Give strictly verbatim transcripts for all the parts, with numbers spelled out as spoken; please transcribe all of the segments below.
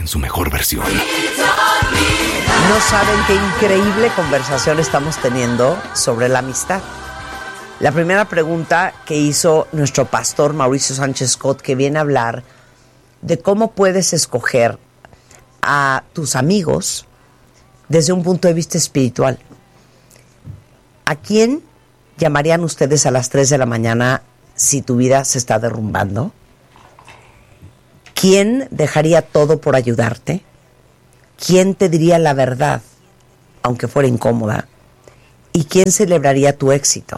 en su mejor versión. No saben qué increíble conversación estamos teniendo sobre la amistad. La primera pregunta que hizo nuestro pastor Mauricio Sánchez Scott, que viene a hablar de cómo puedes escoger a tus amigos desde un punto de vista espiritual. ¿A quién llamarían ustedes a las tres de la mañana si tu vida se está derrumbando? ¿Quién dejaría todo por ayudarte? ¿Quién te diría la verdad, aunque fuera incómoda? ¿Y quién celebraría tu éxito,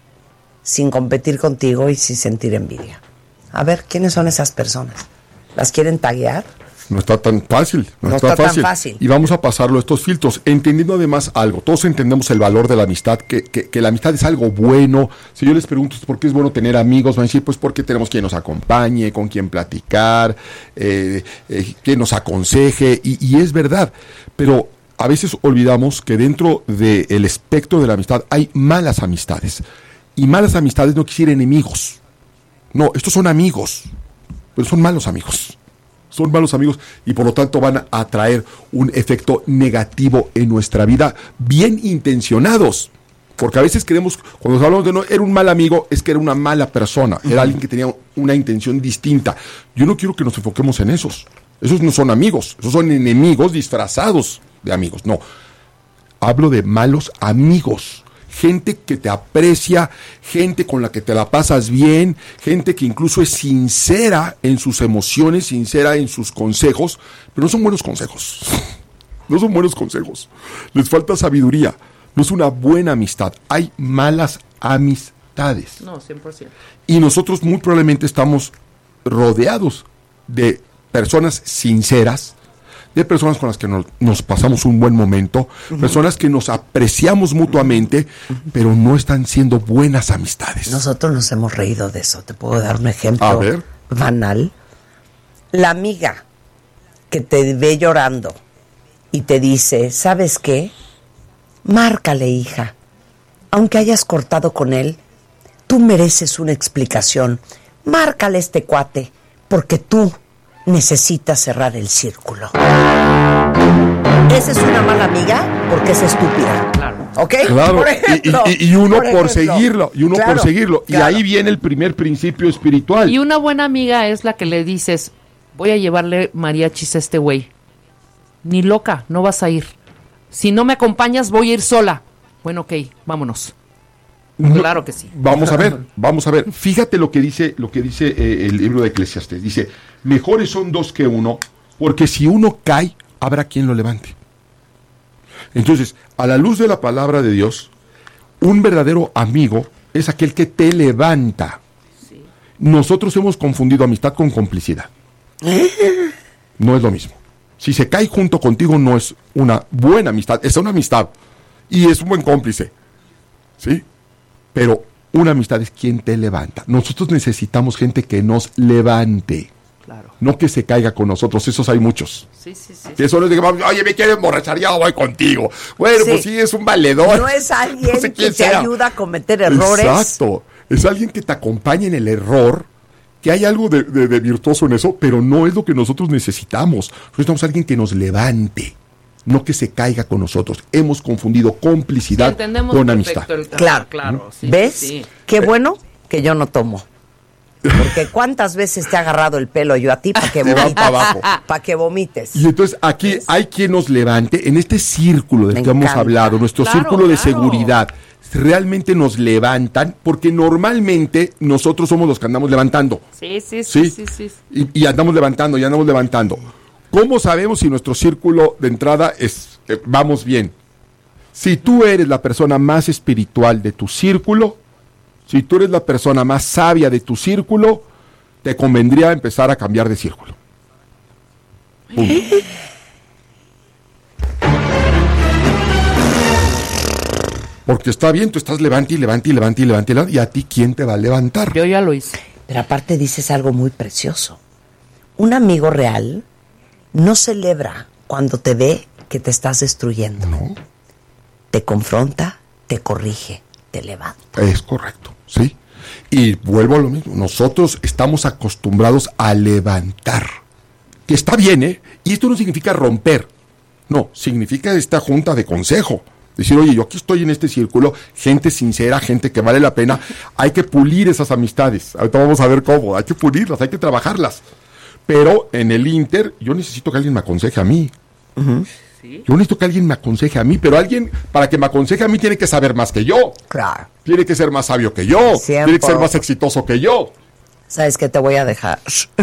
sin competir contigo y sin sentir envidia? A ver, ¿quiénes son esas personas? ¿Las quieren taguear? No está tan fácil. No, no está, está fácil. tan fácil. Y vamos a pasarlo a estos filtros, entendiendo además algo. Todos entendemos el valor de la amistad, que, que, que la amistad es algo bueno. Si yo les pregunto por qué es bueno tener amigos, van a decir, pues porque tenemos quien nos acompañe, con quien platicar, eh, eh, quien nos aconseje, y, y es verdad. Pero a veces olvidamos que dentro del espectro de la amistad hay malas amistades. Y malas amistades no quiere decir enemigos. No, estos son amigos, pero son malos amigos. Son malos amigos y por lo tanto van a traer un efecto negativo en nuestra vida, bien intencionados. Porque a veces creemos, cuando hablamos de no, era un mal amigo, es que era una mala persona, era alguien que tenía una intención distinta. Yo no quiero que nos enfoquemos en esos. Esos no son amigos, esos son enemigos disfrazados de amigos. No, hablo de malos amigos. Gente que te aprecia, gente con la que te la pasas bien, gente que incluso es sincera en sus emociones, sincera en sus consejos, pero no son buenos consejos. No son buenos consejos. Les falta sabiduría. No es una buena amistad. Hay malas amistades. No, cien por ciento. Y nosotros muy probablemente estamos rodeados de personas sinceras, de personas con las que nos, nos pasamos un buen momento, uh-huh. personas que nos apreciamos mutuamente, uh-huh. pero no están siendo buenas amistades. Nosotros nos hemos reído de eso. Te puedo dar un ejemplo A ver. banal. La amiga que te ve llorando y te dice, ¿sabes qué? Márcale, hija. Aunque hayas cortado con él, tú mereces una explicación. Márcale a este cuate, porque tú necesitas cerrar el círculo. Esa es una mala amiga porque es estúpida. Claro. ¿Ok? Claro. Por ejemplo, y, y, y uno por, por seguirlo, y uno claro, por seguirlo. claro. Y ahí viene el primer principio espiritual. Y una buena amiga es la que le dices, voy a llevarle mariachis a este güey. Ni loca, no vas a ir. Si no me acompañas, voy a ir sola. Bueno, ok, vámonos. No, claro que sí. Vamos a ver, vamos a ver. Fíjate lo que dice, lo que dice eh, el libro de Eclesiastés. Dice, mejores son dos que uno, porque si uno cae, habrá quien lo levante. Entonces, a la luz de la palabra de Dios, un verdadero amigo es aquel que te levanta. Sí. Nosotros hemos confundido amistad con complicidad. No es lo mismo. Si se cae junto contigo, no es una buena amistad, es una amistad. Y es un buen cómplice. ¿Sí? Pero una amistad es quien te levanta. Nosotros necesitamos gente que nos levante. Claro. No que se caiga con nosotros. Esos hay muchos. Sí, sí, sí. Que eso no es de que, oye, me quiero emborrachar, ya voy contigo. Bueno, sí. Pues sí, es un valedor. No es alguien no sé que te sea. ayuda a cometer errores. Exacto. Es alguien que te acompaña en el error, que hay algo de, de, de virtuoso en eso, pero no es lo que nosotros necesitamos. Necesitamos a alguien que nos levante. No que se caiga con nosotros. Hemos confundido complicidad sí, con amistad. El claro, claro. Sí, ¿ves? Sí. Qué bueno que yo no tomo. Porque cuántas veces te ha agarrado el pelo yo a ti para que vomites. Para pa que vomites. Y entonces aquí ¿ves? Hay quien nos levante en este círculo del Me que encanta. Hemos hablado, nuestro claro, círculo de claro. seguridad. Realmente nos levantan, porque normalmente nosotros somos los que andamos levantando. Sí, sí, sí. sí, sí, sí. Y, y andamos levantando, y andamos levantando. ¿Cómo sabemos si nuestro círculo de entrada es eh, vamos bien? Si tú eres la persona más espiritual de tu círculo, si tú eres la persona más sabia de tu círculo, te convendría empezar a cambiar de círculo. ¿Eh? Porque está bien, tú estás levante y levante y levante y levante y levante, y a ti ¿quién te va a levantar? Yo ya lo hice. Pero aparte dices algo muy precioso. Un amigo real no celebra cuando te ve que te estás destruyendo. No. Te confronta, te corrige, te levanta. Es correcto, sí. Y vuelvo a lo mismo. Nosotros estamos acostumbrados a levantar. que está bien, ¿eh? Y esto no significa romper, no, significa esta junta de consejo. Decir, oye, yo aquí estoy en este círculo, gente sincera, gente que vale la pena, hay que pulir esas amistades. Ahorita vamos a ver cómo, hay que pulirlas, hay que trabajarlas. Pero en el Inter, yo necesito que alguien me aconseje a mí. Uh-huh. ¿Sí? Yo necesito que alguien me aconseje a mí, pero alguien, para que me aconseje a mí, tiene que saber más que yo. Claro. Tiene que ser más sabio que yo. Tiempo. Tiene que ser más exitoso que yo. ¿Sabes qué? Te voy a dejar.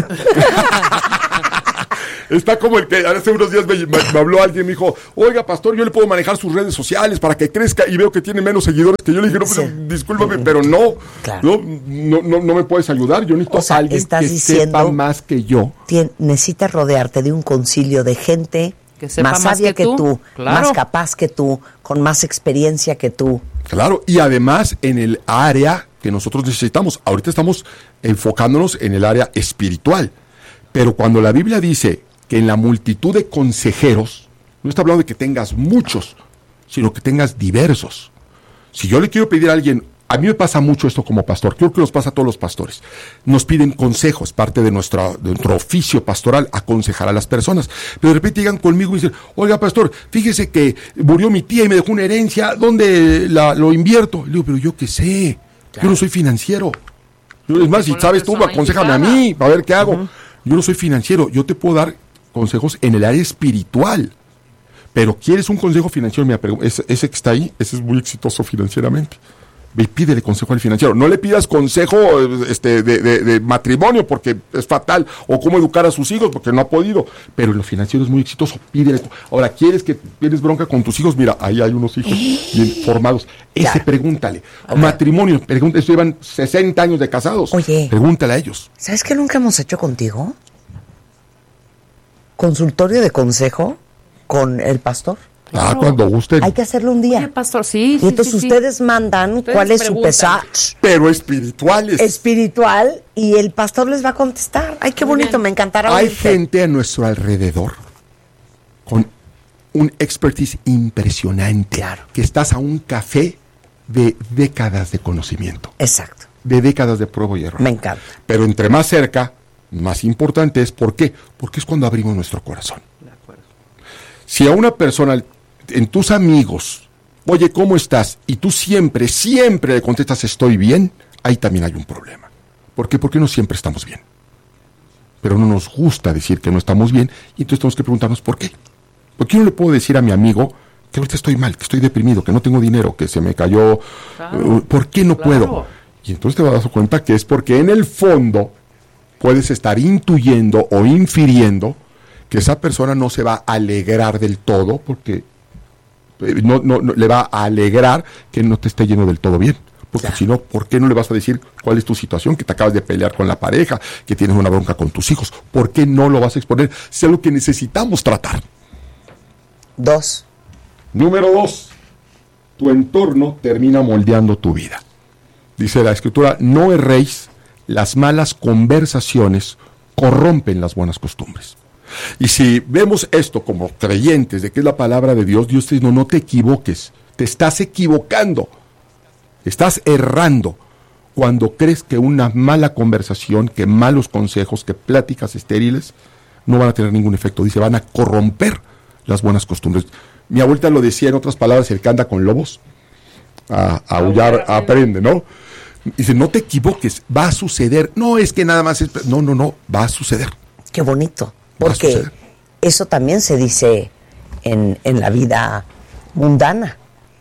Está como el que hace unos días me, me, me habló alguien, me dijo, oiga, pastor, yo le puedo manejar sus redes sociales para que crezca, y veo que tiene menos seguidores que yo. Le dije, no, sí. pero, discúlpame, pero no, claro. no, no, no, no me puedes ayudar. Yo necesito o sea, a alguien que sepa más que yo. Tien, necesitas rodearte de un concilio de gente que sepa más sabia más que, que tú, tú claro. más capaz que tú, con más experiencia que tú. Claro, y además en el área que nosotros necesitamos. Ahorita estamos enfocándonos en el área espiritual, pero cuando la Biblia dice que en la multitud de consejeros, no está hablando de que tengas muchos, sino que tengas diversos. Si yo le quiero pedir a alguien, a mí me pasa mucho esto como pastor, creo que nos pasa a todos los pastores, nos piden consejos, parte de, nuestra, de nuestro oficio pastoral, aconsejar a las personas, pero de repente llegan conmigo y dicen, oiga pastor, fíjese que murió mi tía y me dejó una herencia, ¿dónde la, lo invierto? Le digo, pero yo qué sé, claro. Yo no soy financiero. Yo, es más, si sabes tú, aconséjame a mí, para ver qué hago. Uh-huh. Yo no soy financiero, yo te puedo dar consejos en el área espiritual, pero ¿quieres un consejo financiero? Mira, ese, ese que está ahí, ese es muy exitoso financieramente. Ve y pídele consejo al financiero. No le pidas consejo este, de, de, de matrimonio porque es fatal, o cómo educar a sus hijos porque no ha podido, pero en lo financiero es muy exitoso. Pídele. Ahora, ¿quieres que tienes bronca con tus hijos? Mira, ahí hay unos hijos bien formados. Ese, claro. Pregúntale. Okay. Matrimonio, pregúntale. Estos llevan sesenta años de casados. Oye, pregúntale a ellos. ¿Sabes qué nunca hemos hecho contigo? Consultorio de consejo con el pastor. Claro. Ah, cuando gusten. Hay que hacerlo un día. Oye, pastor, sí, y entonces sí, ustedes sí. mandan ustedes cuál es preguntan. su pesar. Pero espirituales. Espiritual, y el pastor les va a contestar. Ay, qué Muy bonito, bien. Me encantará. Hay oírte. Gente a nuestro alrededor con un expertise impresionante. Claro. Que estás a un café de décadas de conocimiento. Exacto. De décadas de prueba y error. Me encanta. Pero entre más cerca, más importante es, ¿por qué? Porque es cuando abrimos nuestro corazón. De acuerdo. Si a una persona, en tus amigos, oye, ¿cómo estás? Y tú siempre, siempre le contestas, estoy bien, ahí también hay un problema. ¿Por qué? Porque no siempre estamos bien. Pero no nos gusta decir que no estamos bien, y entonces tenemos que preguntarnos, ¿por qué? ¿Por qué no le puedo decir a mi amigo que ahorita estoy mal, que estoy deprimido, que no tengo dinero, que se me cayó? Claro. ¿Por qué no claro. puedo? Y entonces te vas a dar cuenta que es porque en el fondo puedes estar intuyendo o infiriendo que esa persona no se va a alegrar del todo, porque no, no, no le va a alegrar que no te esté yendo del todo bien. Porque claro. si no, ¿por qué no le vas a decir cuál es tu situación? Que te acabas de pelear con la pareja, que tienes una bronca con tus hijos. ¿Por qué no lo vas a exponer? Es algo que necesitamos tratar. Dos. Número dos. Tu entorno termina moldeando tu vida. Dice la Escritura, no erréis, las malas conversaciones corrompen las buenas costumbres. Y si vemos esto como creyentes de que es la palabra de Dios, Dios te dice, no, no te equivoques, te estás equivocando, estás errando cuando crees que una mala conversación, que malos consejos, que pláticas estériles no van a tener ningún efecto. Dice, van a corromper las buenas costumbres. Mi abuelita lo decía en otras palabras, el que anda con lobos, a, a aullar, aprende, ¿no? Dice, no te equivoques, va a suceder. No es que nada más es... No, no, no, va a suceder. Qué bonito, porque eso también se dice en, en la vida mundana.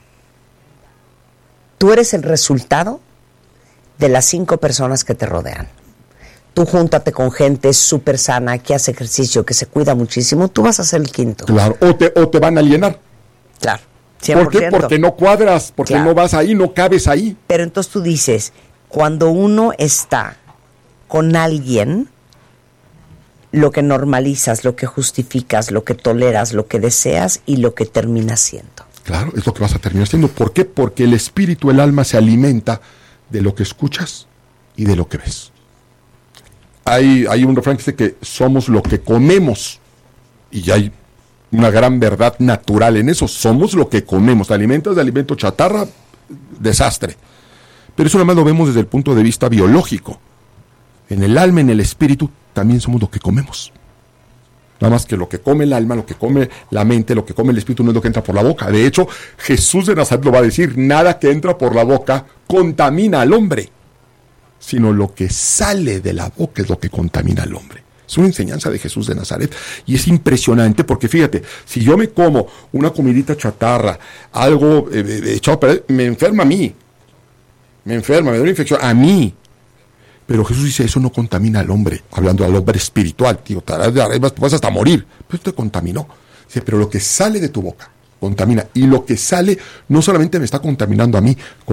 Tú eres el resultado de las cinco personas que te rodean. Tú júntate con gente súper sana, que hace ejercicio, que se cuida muchísimo, tú vas a ser el quinto. Claro, o te, o te van a alienar. Claro. cien por ciento. ¿Por qué? Porque no cuadras, porque claro. no vas ahí, no cabes ahí. Pero entonces tú dices, cuando uno está con alguien, lo que normalizas, lo que justificas, lo que toleras, lo que deseas y lo que terminas siendo. Claro, es lo que vas a terminar siendo. ¿Por qué? Porque el espíritu, el alma se alimenta de lo que escuchas y de lo que ves. Hay, hay un refrán que dice que somos lo que comemos, y hay una gran verdad natural en eso. Somos lo que comemos. Te alimentas de alimento chatarra, desastre. Pero eso nada más lo vemos desde el punto de vista biológico. En el alma, en el espíritu, también somos lo que comemos. Nada más que lo que come el alma, lo que come la mente, lo que come el espíritu no es lo que entra por la boca. De hecho, Jesús de Nazaret lo va a decir, nada que entra por la boca contamina al hombre, sino lo que sale de la boca es lo que contamina al hombre. Es una enseñanza de Jesús de Nazaret y es impresionante porque fíjate, si yo me como una comidita chatarra, algo eh, echado a perder, me enferma a mí, me enferma, me da una infección a mí. Pero Jesús dice, eso no contamina al hombre, hablando al hombre espiritual. Digo, te vas hasta morir, pero esto te contaminó. Dice, pero lo que sale de tu boca contamina. Y lo que sale no solamente me está contaminando a mí,